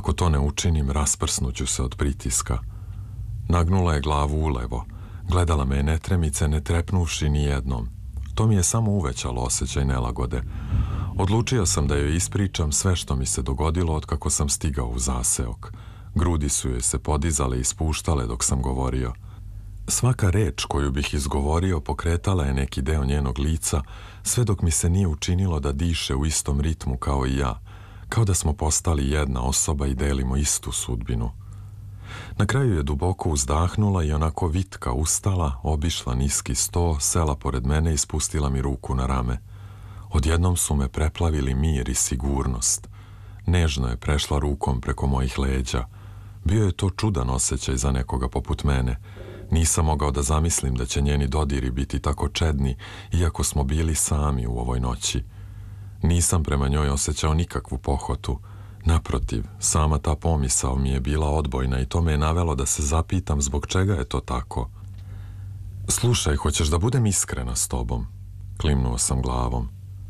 Ako to ne učinim, rasprsnuću se od pritiska. Nagnula je glavu ulevo. Gledala me je netremice, ne trepnuvši ni jednom. To mi je samo uvećalo osjećaj nelagode. Odlučio sam da joj ispričam sve što mi se dogodilo otkako sam stigao u zaseok. Grudi su joj se podizale i spuštale dok sam govorio. Svaka reč koju bih izgovorio pokretala je neki deo njenog lica, sve dok mi se nije učinilo da diše u istom ritmu kao i ja, kao da smo postali jedna osoba i delimo istu sudbinu. Na kraju je duboko uzdahnula i onako vitka ustala, obišla niski sto, sela pored mene i spustila mi ruku na rame. Odjednom su me preplavili mir i sigurnost. Nežno je prešla rukom preko mojih leđa. Bio je to čudan osjećaj za nekoga poput mene. Nisam mogao da zamislim da će njeni dodiri biti tako čedni, iako smo bili sami u ovoj noći. Nisam prema njoj osjećao nikakvu pohotu. Naprotiv, sama ta pomisao mi je bila odbojna i to me je navelo da se zapitam zbog čega je to tako. Slušaj, hoćeš da budem iskrena s tobom? Klimnuo sam glavom.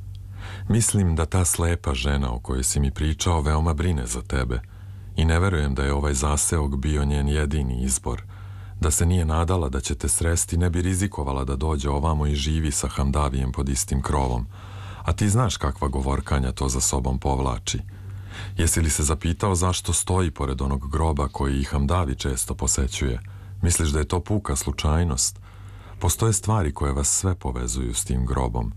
Mislim da ta slepa žena o kojoj si mi pričao veoma brine za tebe i ne verujem da je ovaj zaseok bio njen jedini izbor. Da se nije nadala da će te sresti, ne bi rizikovala da dođe ovamo i živi sa Hamdavijem pod istim krovom. A ti znaš kakva govorkanja to za sobom povlači. Jesi li se zapitao zašto stoji pored onog groba koji i Hamdavi često posećuje? Misliš da je to puka slučajnost? Postoje stvari koje vas sve povezuju s tim grobom.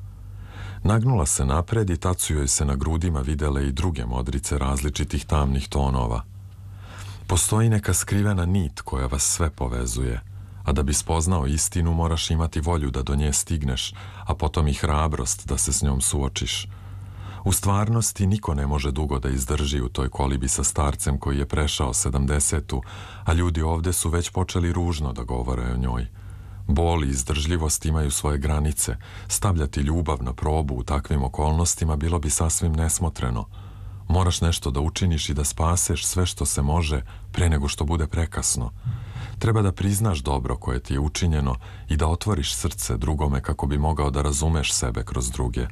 Nagnula se napred i tad su joj se na grudima videle i druge modrice različitih tamnih tonova. Postoji neka skrivena nit koja vas sve povezuje, a da bi spoznao istinu moraš imati volju da do nje stigneš, a potom i hrabrost da se s njom suočiš. U stvarnosti niko ne može dugo da izdrži u toj kolibi sa starcem koji je prešao 70-tu, a ljudi ovde su već počeli ružno da govore o njoj. Bol i izdržljivost imaju svoje granice. Stavljati ljubav na probu u takvim okolnostima bilo bi sasvim nesmotreno. Moraš nešto da učiniš i da spaseš sve što se može pre nego što bude prekasno. Treba da priznaš dobro koje ti je učinjeno i da otvoriš srce drugome kako bi mogao da razumeš sebe kroz druge.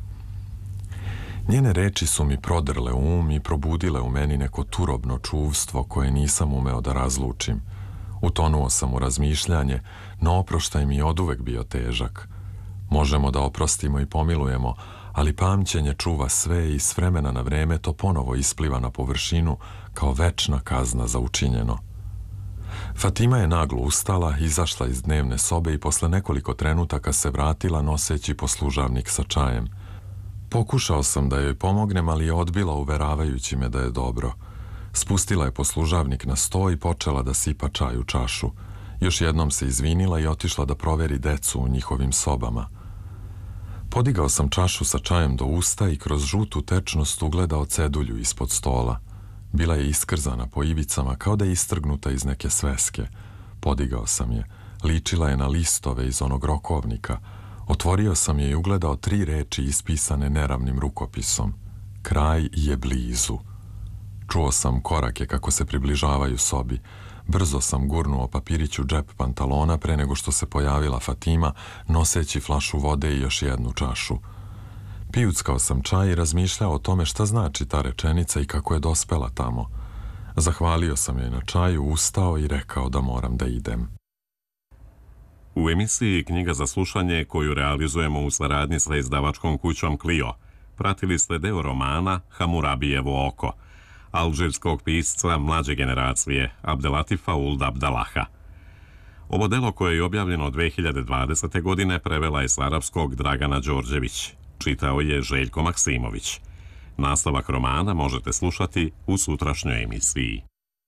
Njene reči su mi prodrle um i probudile u meni neko turobno čuvstvo koje nisam umeo da razlučim. Utonuo sam u razmišljanje, no oproštaj mi je oduvek bio težak. Možemo da oprostimo i pomilujemo, ali pamćenje čuva sve i s vremena na vreme to ponovo ispliva na površinu kao večna kazna za učinjeno. Fatima je naglo ustala, izašla iz dnevne sobe i posle nekoliko trenutaka se vratila noseći poslužavnik sa čajem. Pokušao sam da joj pomognem, ali je odbila uveravajući me da je dobro. Spustila je poslužavnik na sto i počela da sipa čaj u čašu. Još jednom se izvinila i otišla da proveri decu u njihovim sobama. Podigao sam čašu sa čajem do usta i kroz žutu tečnost ugledao cedulju ispod stola. Bila je iskrzana po ivicama kao da je istrgnuta iz neke sveske. Podigao sam je. Ličila je na listove iz onog rokovnika. Otvorio sam je i ugledao 3 reči ispisane neravnim rukopisom. Kraj je blizu. Čuo sam korake kako se približavaju sobi. Brzo sam gurnuo papirić u džep pantalona pre nego što se pojavila Fatima, noseći flašu vode i još jednu čašu. Pijuckao sam čaj i razmišljao o tome šta znači ta rečenica i kako je dospela tamo. Zahvalio sam joj na čaju, ustao i rekao da moram da idem. U emisiji Knjiga za slušanje, koju realizujemo u saradnji sa izdavačkom kućom Clio, pratili ste deo romana Hamurabijevo oko, alžirskog pisca mlađe generacije Abdelatifa Ould Abdallaha. Ovo delo koje je objavljeno 2020. godine prevela je s arapskog Dragana Đorđević. Čitao je Željko Maksimović. Nastavak romana možete slušati u sutrašnjoj emisiji.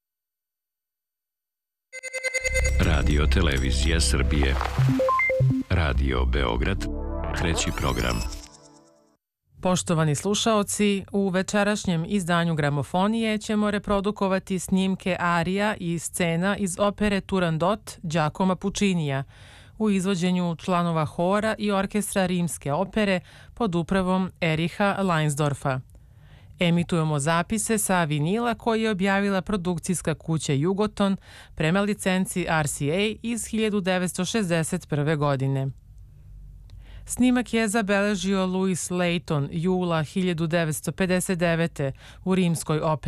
Radio Televizija Srbije. Radio Beograd. 3. program. Poštovani slušaoci, u večerašnjem izdanju Gramofonije ćemo reprodukovati snimke arija i scena iz opere Turandot Giacomo Puccinija u izvođenju članova hora i orkestra Rimske opere pod upravom Eriha Leinsdorfa. Emitujemo zapise sa vinila koji je objavila produkcijska kuća Jugoton prema licenci RCA iz 1961. godine. Snimak je zabeležio Louis Layton jula 1959. u Rimskoj operi.